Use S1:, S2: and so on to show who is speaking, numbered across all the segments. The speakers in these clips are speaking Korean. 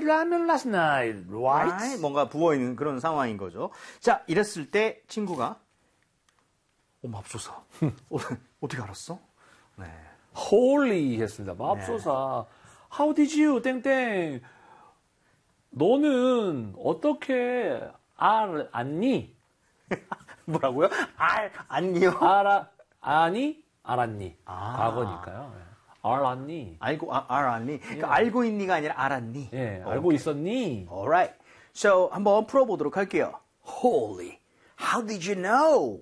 S1: ramen last night, right?
S2: 뭔가 부어있는 그런 상황인 거죠. 자, 이랬을 때 친구가 맙소사. 어떻게 알았어? 네.
S1: Holy 했습니다. 맙소사. How did you, 땡땡. 너는 어떻게 알았니?
S2: 뭐라고요? 알았니요?
S1: 알았니? 과거니까요. 알았니?
S2: 알았니? 그러니까 알고 있니가 아니라 알았니?
S1: 예, 알고 있었니?
S2: Alright. So, 한번 풀어보도록 할게요. Holy. How did you know?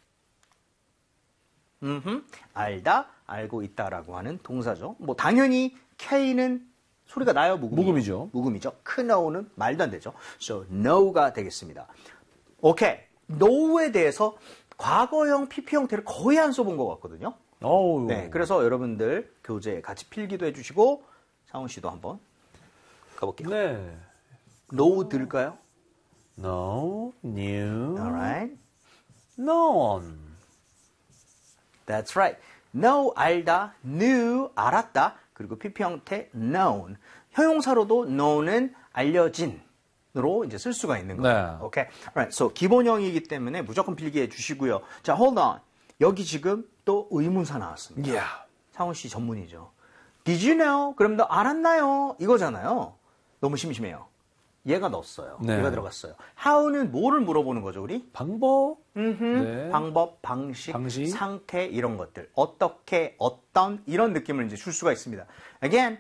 S2: 알다, 알고 있다라고 하는 동사죠. 뭐 당연히 K는 소리가 나요,
S1: 묵음이죠.
S2: 묵음이죠. know는 말도 안 되죠. So, know가 되겠습니다. 오케이. know에 대해서 과거형 PP 형태를 거의 안 써본 것 같거든요.
S1: 어우.
S2: 네, 그래서 여러분들 교재 같이 필기도 해주시고 상훈 씨도 한번 가볼게요.
S1: 네.
S2: know 들을까요?
S1: No, knew,
S2: Alright.
S1: known.
S2: That's right. know 알다, knew 알았다, 그리고 PP 형태 known. 형용사로도 know는 알려진으로 이제 쓸 수가 있는 거예요.
S1: 네.
S2: 오케이. Alright. So 기본형이기 때문에 무조건 필기해 주시고요. 자, hold on. 여기 지금 또 의문사 나왔습니다.
S1: Yeah.
S2: 상훈 씨 전문이죠. Did you know? 그럼 너 알았나요? 이거잖아요. 너무 심심해요. 얘가 넣었어요.
S1: 네.
S2: 얘가 들어갔어요. how는 뭐를 물어보는 거죠, 우리?
S1: 방법. 네.
S2: 방법, 방식, 상태 이런 것들. 어떻게, 어떤 이런 느낌을 이제 줄 수가 있습니다. Again,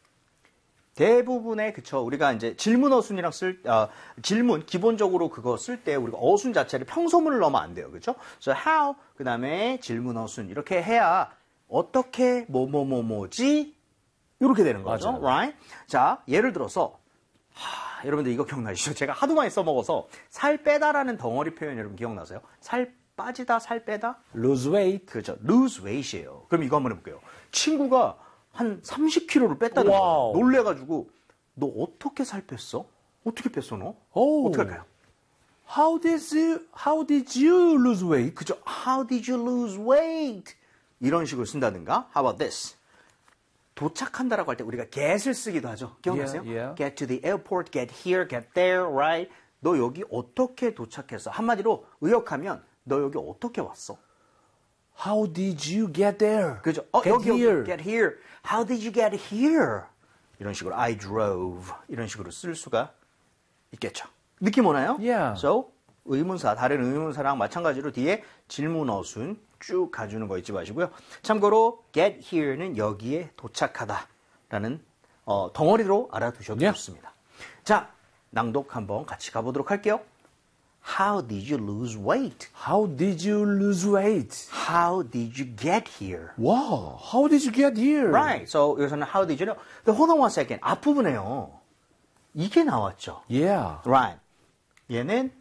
S2: 대부분의 그쵸 우리가 이제 질문 어순이랑 질문 기본적으로 그거 쓸 때 우리가 어순 자체를 평소문을 넣으면 안 돼요, 그렇죠? So how 그다음에 질문 어순 이렇게 해야 어떻게 뭐지 이렇게 되는 거죠,
S1: 맞아요.
S2: right? 자, 예를 들어서 여러분들 이거 기억나시죠? 제가 하도 많이 써먹어서 살 빼다라는 덩어리 표현 여러분 기억나세요? 살 빠지다, 살 빼다?
S1: lose weight.
S2: 그렇죠. lose weight이에요. 그럼 이거 한번 해볼게요. 친구가 한 30kg를 뺐다는 거예요. 놀래가지고 너 어떻게 살 뺐어? 어떻게 뺐어 너? 어떻게 할까요?
S1: How did you lose weight?
S2: 그죠? How did you lose weight? 이런 식으로 쓴다든가. How about this? 도착한다라고 할 때 우리가 get을 쓰기도 하죠. 기억나세요?
S1: Yeah.
S2: Get to the airport, get here, get there, right? 너 여기 어떻게 도착했어? 한마디로 의역하면 너 여기 어떻게 왔어?
S1: How did you get there?
S2: 그죠?
S1: Get here.
S2: get here. How did you get here? 이런 식으로 I drove 이런 식으로 쓸 수가 있겠죠. 느낌 오나요?
S1: Yeah.
S2: So 의문사, 다른 의문사랑 마찬가지로 뒤에 질문 어순 쭉 가주는 거 잊지 마시고요. 참고로 get here는 여기에 도착하다라는 덩어리로 알아두셔도 좋습니다. 자, 낭독 한번 같이 가보도록 할게요. How did you lose weight?
S1: How did you lose weight?
S2: How did you get here?
S1: Wow, how did you get here?
S2: Right. So 여기서는 how did you know? But hold on one second. 앞부분에요. 이게 나왔죠.
S1: Yeah.
S2: Right. 얘는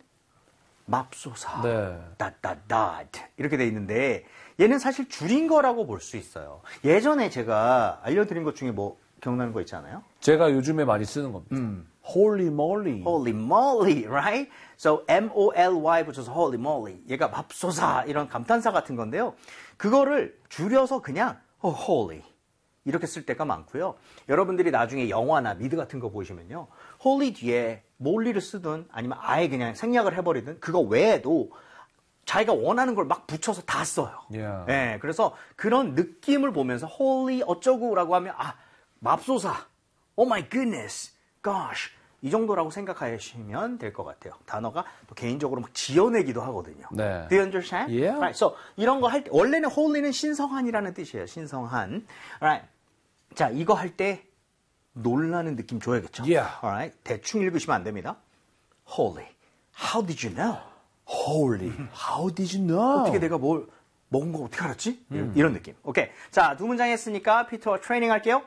S2: 맙소사.
S1: 네.
S2: dot 이렇게 돼 있는데 얘는 사실 줄인 거라고 볼 수 있어요. 예전에 제가 알려드린 것 중에 뭐 기억나는 거 있지 않아요?
S1: 제가 요즘에 많이 쓰는 겁니다. Holy moly.
S2: Holy moly, right? So M-O-L-Y 붙여서 holy moly. 얘가 맙소사 이런 감탄사 같은 건데요. 그거를 줄여서 그냥 holy 이렇게 쓸 때가 많고요. 여러분들이 나중에 영화나 미드 같은 거 보시면요. holy 뒤에 molly를 쓰든 아니면 아예 그냥 생략을 해버리든 그거 외에도 자기가 원하는 걸 막 붙여서 다 써요.
S1: Yeah.
S2: 네, 그래서 그런 느낌을 보면서 holy 어쩌고라고 하면 맙소사, oh my goodness, gosh 이 정도라고 생각하시면 될 것 같아요. 단어가 또 개인적으로 막 지어내기도 하거든요.
S1: 네.
S2: Do you understand?
S1: Yeah.
S2: Right. So 이런 거 할 때 원래는 holy는 신성한이라는 뜻이에요. 신성한. Right. 자, 이거 할 때 놀라는 느낌 줘야겠죠.
S1: Yeah.
S2: Alright. 대충 읽으시면 안 됩니다. Holy. How did you know?
S1: Holy. How did you know?
S2: 어떻게 내가 뭘 먹은 거 어떻게 알았지? 이런 느낌. 오케이. 자, 두 문장 했으니까 피터와 트레이닝 할게요.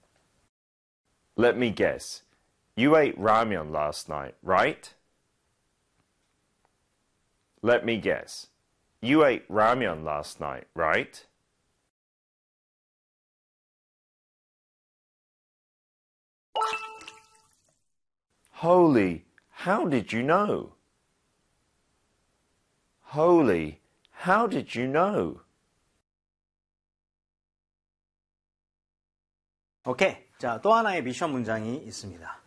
S3: Let me guess. You ate ramen last night, right? Let me guess. You ate ramen last night, right? Holy, how did you know? Holy, how did you know?
S2: 오케이. 자, 또 하나의 미션 문장이 있습니다.